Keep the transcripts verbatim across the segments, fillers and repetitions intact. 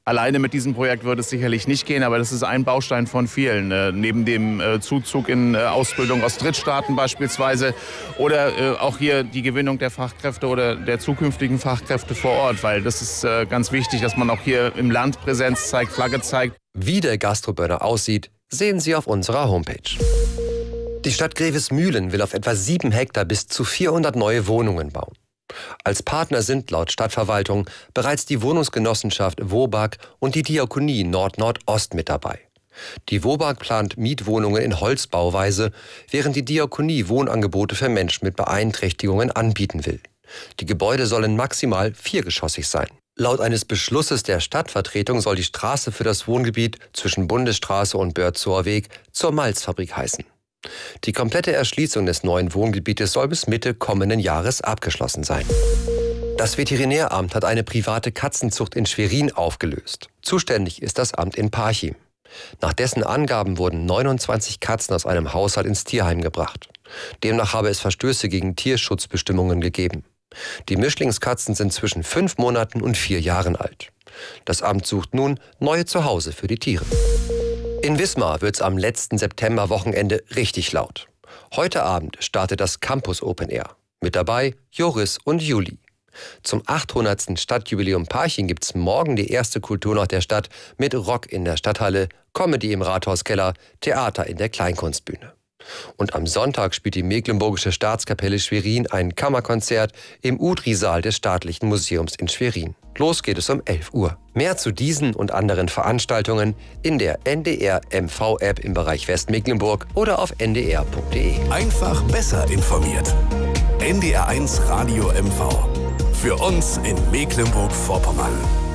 Alleine mit diesem Projekt würde es sicherlich nicht gehen, aber das ist ein Baustein von vielen. Äh, neben dem äh, Zuzug in äh, Ausbildung aus Drittstaaten beispielsweise oder äh, auch hier die Gewinnung der Fachkräfte oder der zukünftigen Fachkräfte vor Ort, weil das ist äh, ganz wichtig, dass man auch hier im Land Präsenz zeigt, Flagge zeigt. Wie der Gastrobörner aussieht, sehen Sie auf unserer Homepage. Die Stadt Grevesmühlen will auf etwa sieben Hektar bis zu vierhundert neue Wohnungen bauen. Als Partner sind laut Stadtverwaltung bereits die Wohnungsgenossenschaft WOBAG und die Diakonie Nord-Nordost mit dabei. Die WOBAG plant Mietwohnungen in Holzbauweise, während die Diakonie Wohnangebote für Menschen mit Beeinträchtigungen anbieten will. Die Gebäude sollen maximal viergeschossig sein. Laut eines Beschlusses der Stadtvertretung soll die Straße für das Wohngebiet zwischen Bundesstraße und Börzower Weg zur Malzfabrik heißen. Die komplette Erschließung des neuen Wohngebietes soll bis Mitte kommenden Jahres abgeschlossen sein. Das Veterinäramt hat eine private Katzenzucht in Schwerin aufgelöst. Zuständig ist das Amt in Parchim. Nach dessen Angaben wurden neunundzwanzig Katzen aus einem Haushalt ins Tierheim gebracht. Demnach habe es Verstöße gegen Tierschutzbestimmungen gegeben. Die Mischlingskatzen sind zwischen fünf Monaten und vier Jahren alt. Das Amt sucht nun neue Zuhause für die Tiere. In Wismar wird's am letzten Septemberwochenende richtig laut. Heute Abend startet das Campus Open Air. Mit dabei Joris und Juli. Zum achthundertsten Stadtjubiläum Parchim gibt's morgen die erste Kulturnacht der Stadt mit Rock in der Stadthalle, Comedy im Rathauskeller, Theater in der Kleinkunstbühne. Und am Sonntag spielt die Mecklenburgische Staatskapelle Schwerin ein Kammerkonzert im Udri-Saal des Staatlichen Museums in Schwerin. Los geht es um elf Uhr. Mehr zu diesen und anderen Veranstaltungen in der N D R M V-App im Bereich Westmecklenburg oder auf n d r punkt d e. Einfach besser informiert. N D R eins Radio M V. Für uns in Mecklenburg-Vorpommern.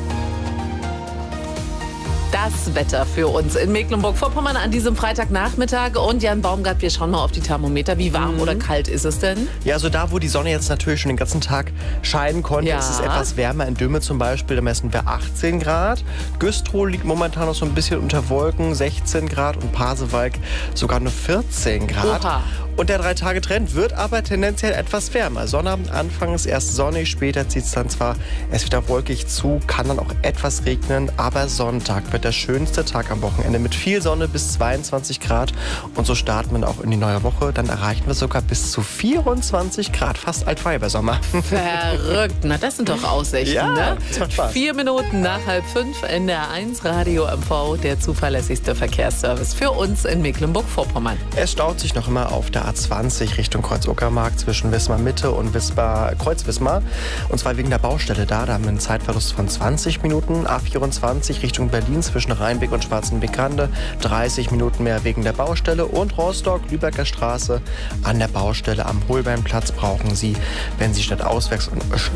Das Wetter für uns in Mecklenburg-Vorpommern an diesem Freitagnachmittag. Und Jan Baumgart, wir schauen mal auf die Thermometer. Wie warm mhm. oder kalt ist es denn? Ja, so da, wo die Sonne jetzt natürlich schon den ganzen Tag scheinen konnte, ja. ist es etwas wärmer. In Döme zum Beispiel, da messen wir achtzehn Grad. Güstrow liegt momentan noch so ein bisschen unter Wolken, sechzehn Grad. Und Pasewalk sogar nur vierzehn Grad. Oha. Und der Drei-Tage-Trend wird aber tendenziell etwas wärmer. Sonnabend anfangs erst sonnig, später zieht es dann zwar erst wieder wolkig zu, kann dann auch etwas regnen, aber Sonntag wird der schönste Tag am Wochenende mit viel Sonne bis zweiundzwanzig Grad. Und so starten wir auch in die neue Woche. Dann erreichen wir sogar bis zu vierundzwanzig Grad, fast Altweibersommer. Verrückt, na das sind doch Aussichten, ja, ne? Das macht Spaß. Vier Minuten nach halb fünf, N D R eins Radio M V, der zuverlässigste Verkehrsservice für uns in Mecklenburg-Vorpommern. Es staut sich noch immer auf der A zwanzig Richtung Kreuz-Uckermark zwischen Wismar Mitte und Wismar, Kreuz-Wismar. Und zwar wegen der Baustelle da. Da haben wir einen Zeitverlust von zwanzig Minuten. A vierundzwanzig Richtung Berlin zwischen Rheinbeck und Schwarzenbeck-Grande. dreißig Minuten mehr wegen der Baustelle. Und Rostock-Lübecker Straße an der Baustelle am Holbeinplatz brauchen Sie, wenn Sie statt auswärts,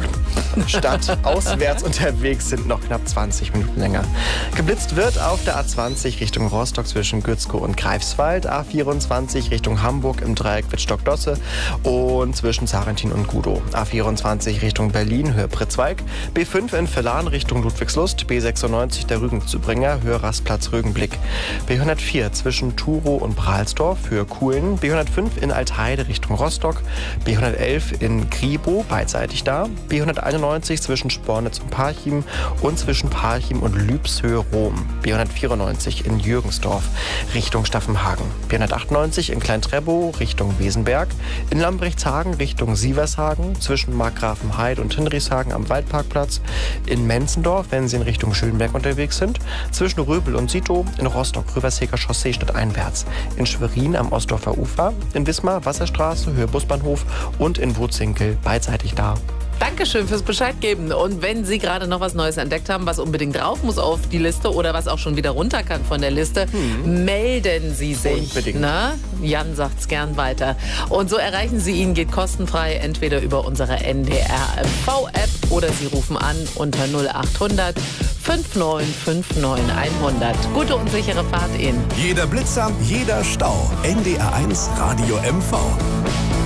äh, statt auswärts unterwegs sind, noch knapp zwanzig Minuten länger. Geblitzt wird auf der A zwanzig Richtung Rostock zwischen Gützkow und Greifswald. A vierundzwanzig Richtung Hamburg im Dreieck Wittstock-Dosse und zwischen Zarentin und Gudow. A vierundzwanzig Richtung Berlin, Höhe Pritzwalk. B fünf in Villan Richtung Ludwigslust. B sechsundneunzig der Rügen-Zubringer, Höhe Rastplatz Rügenblick. B hundertvier zwischen Turow und Brahlsdorf, Höhe Kuhlen. B hundertfünf in Altheide Richtung Rostock. B hundertelf in Griebow, beidseitig da. B hunderteinundneunzig zwischen Spornitz und Parchim und zwischen Parchim und Lübshöhe Rom. B hundertvierundneunzig in Jürgensdorf Richtung Staffenhagen. B hundertachtundneunzig in Klein-Trebow Richtung Wesenberg, in Lambrechtshagen Richtung Sievershagen, zwischen Markgrafenheide und Hinrichshagen am Waldparkplatz, in Menzendorf, wenn Sie in Richtung Schönberg unterwegs sind, zwischen Röbel und Sito, in Rostock Rübersheker Chaussee stadteinwärts, in Schwerin am Ostdorfer Ufer, in Wismar Wasserstraße, Höhe Busbahnhof und in Wutzinkel beidseitig da. Dankeschön fürs Bescheid geben. Und wenn Sie gerade noch was Neues entdeckt haben, was unbedingt drauf muss auf die Liste oder was auch schon wieder runter kann von der Liste, hm. melden Sie sich. Unbedingt. Na? Jan sagt's gern weiter. Und so erreichen Sie ihn, geht kostenfrei, entweder über unsere N D R M V-App oder Sie rufen an unter null achthundert neunundfünfzig neunundfünfzig hundert. Gute und sichere Fahrt Ihnen. Jeder Blitzer, jeder Stau. N D R eins Radio M V.